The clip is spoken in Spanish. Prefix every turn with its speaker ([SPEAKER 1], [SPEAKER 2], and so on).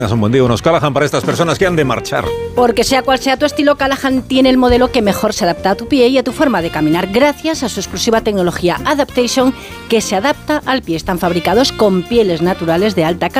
[SPEAKER 1] Es un buen día, unos Callahan para estas personas que han de marchar.
[SPEAKER 2] Porque sea cual sea tu estilo, Callahan tiene el modelo que mejor se adapta a tu pie y a tu forma de caminar gracias a su exclusiva tecnología Adaptation que se adapta al pie. Están fabricados con pieles naturales de alta calidad